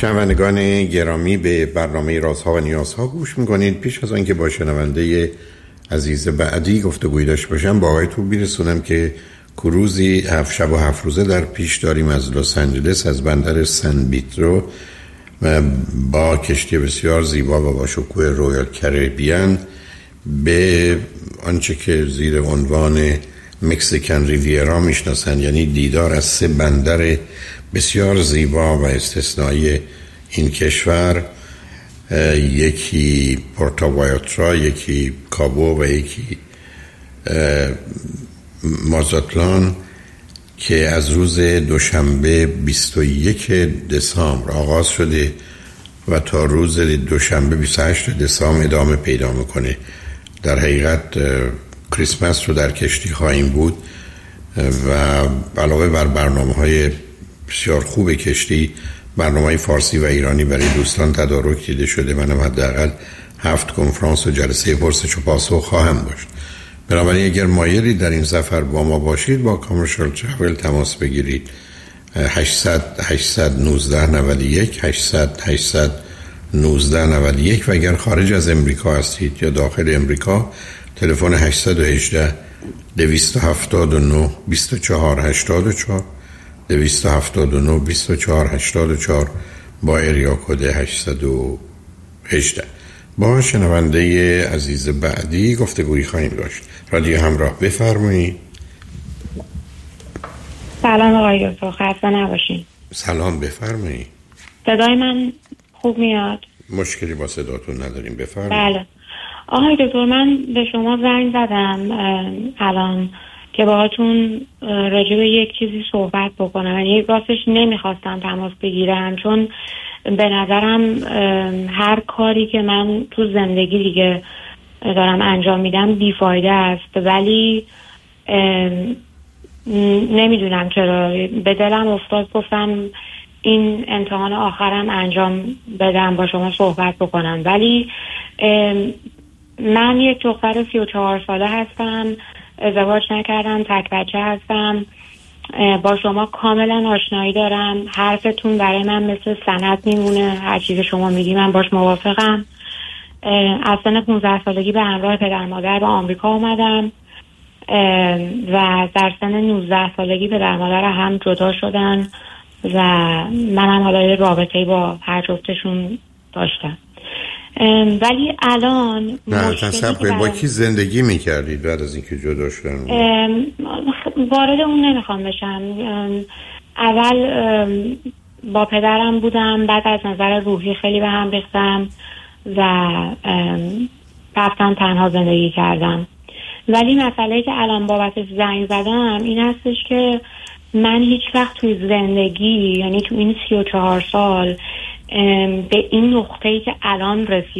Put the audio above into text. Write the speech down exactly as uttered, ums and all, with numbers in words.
شنوندگان گرامی، به برنامه رازها و نیازها گوش میکنید. پیش از آنکه با شنونده عزیز بعدی گفتگوی داشته باشم، با آقایتون میرسونم که کروزی هفت شب و هفت روزه در پیش داریم از لس آنجلس، از بندر سن پیترو، با کشتی بسیار زیبا و با شکوه رویال کریبیان به آنچه که زیر عنوان مکزیکن ریویرا میشناسن، یعنی دیدار از سه بندر بسیار زیبا و استثنایی این کشور، یکی پورتو وایوترا، یکی کابو و یکی مازاتلان، که از روز دوشنبه بیست و یک دسامبر آغاز شده و تا روز دوشنبه بیست و هشت دسامبر ادامه پیدا میکنه. در حقیقت کریسمس رو در کشتی خواهیم بود و علاوه بر برنامه‌های بسیار خوب کشتی، برنامه‌های فارسی و ایرانی برای دوستان تدارک دیده شده. منم حداقل هفت کنفرانس و جلسه پرسش و پاسخ خواهم داشت. بنابراین اگر مایلی در این سفر با ما باشید، با کامرشال ترافل تماس بگیرید. هشتصد هشتصد و نوزده نود و یک هشتصد هشتصد و نوزده نود و یک و اگر خارج از امریکا هستید یا داخل امریکا، تلفن هشت یک هشت دویست و هفتاد و نه بیست و چهار هشتاد و چهار دویست و هفتاد و نه بیست و چهار هشتاد و چهار با اریا کد هشتصد و هجده. با شنونده عزیز بعدی گفتگویی خواهیم داشت. رادیو همراه، بفرمایید. سلام آقای دکتر، خسته نباشین. سلام، بفرمایید. صدای من خوب میاد؟ مشکلی با صداتون نداریم، بفرمایید. بله آقای دکتر، من به شما زنگ زدم الان که باهاتون راجع به یک چیزی صحبت بکنم. یعنی راستش نمیخواستم تماس بگیرم، چون به نظرم هر کاری که من تو زندگی دیگه دارم انجام میدم بیفایده است، ولی نمیدونم چرا به دلم افتاد گفتم این امتحان آخرم انجام بدم، با شما صحبت بکنم. ولی من یک دختر سی و چهار ساله هستم، ازدواج نکردم، تک بچه هستم، با شما کاملا آشنایی دارم. حرفتون برای من مثل سند میمونه، هر چیز شما میگی من باش موافقم. از سن پانزده سالگی به همراه پدر مادر به آمریکا اومدم و در سن نوزده سالگی پدر مادر هم جدا شدن و منم حالا رابطه‌ای با هر جفتشون داشتم. ولی الان نه تصور با کی زندگی میکردید بعد از اینکه جدا شدن؟ وارد اون نمیخوام بشم. اول با پدرم بودم، بعد از نظر روحی خیلی به هم ریختم و رفتم تنها زندگی کردم. ولی مسئله که الان بابت زنگ زدم این هستش که من هیچ وقت توی زندگی، یعنی تو این سی و چهار سال، به این نقطه‌ای که الان رسیدم